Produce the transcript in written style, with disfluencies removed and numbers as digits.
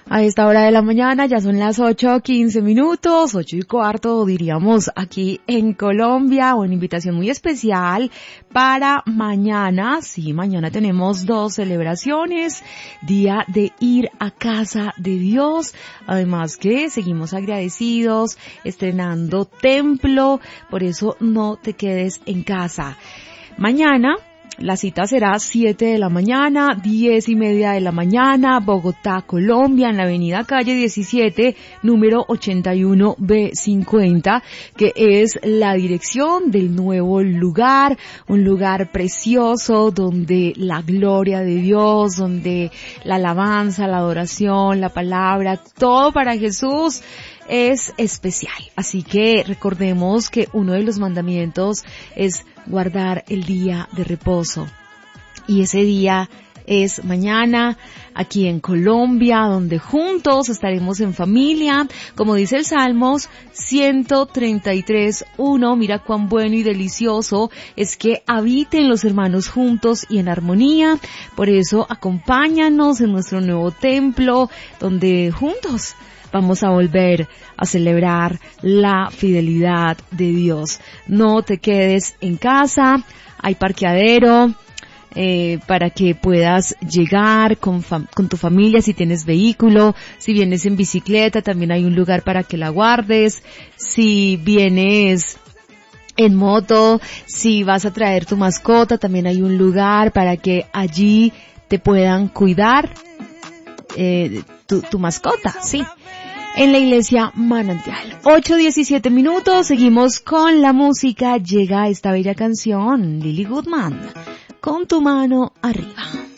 A esta hora de la mañana ya son las 8:15, 8:15 diríamos aquí en Colombia. Una invitación muy especial para mañana. Sí, mañana tenemos 2 celebraciones. Día de ir a casa de Dios. Además que seguimos agradecidos, estrenando templo. Por eso no te quedes en casa. Mañana la cita será 7 de la mañana, 10:30 de la mañana, Bogotá, Colombia, en la avenida Calle 17, número 81B50, que es la dirección del nuevo lugar, un lugar precioso donde la gloria de Dios, donde la alabanza, la adoración, la palabra, todo para Jesús es especial. Así que recordemos que uno de los mandamientos es guardar el día de reposo. Y ese día es mañana, aquí en Colombia, donde juntos estaremos en familia. Como dice el Salmos 133:1, mira cuán bueno y delicioso es que habiten los hermanos juntos y en armonía. Por eso acompáñanos en nuestro nuevo templo, donde juntos vamos a volver a celebrar la fidelidad de Dios. No te quedes en casa, hay parqueadero para que puedas llegar con tu familia si tienes vehículo. Si vienes en bicicleta también hay un lugar para que la guardes. Si vienes en moto, si vas a traer tu mascota, también hay un lugar para que allí te puedan cuidar tu mascota, sí. En la iglesia Manantial. 8:17, seguimos con la música. Llega esta bella canción, Lily Goodman, Con tu mano arriba.